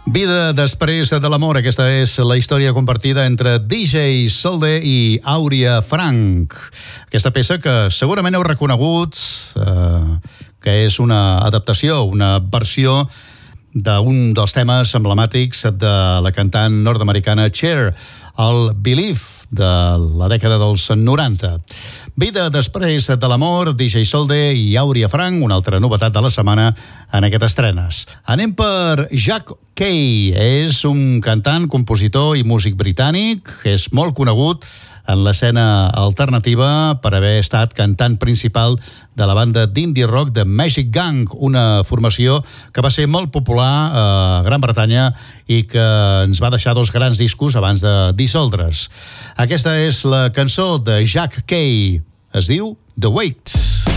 Vida després de l'amor, aquesta és la història compartida entre DJ Solde i Àuria Frank. Aquesta peça que segurament heu reconegut, que és una adaptació, una versió d'un dels temes emblemàtics de la cantant nord-americana Cher, el Believe, de la dècada dels 90. Vida després de l'amor, DJ Solde i Àuria Frank, una altra novetat de la setmana en aquestes estrenes. Anem per Jack Kay. És un cantant, compositor i músic britànic. És molt conegut en l'escena alternativa per haver estat cantant principal de la banda d'indie rock de Magic Gang, una formació que va ser molt popular a Gran Bretanya i que ens va deixar 2 grans discos abans de dissoldre's. Aquesta és la cançó de Jack Kay. Es diu The Wait.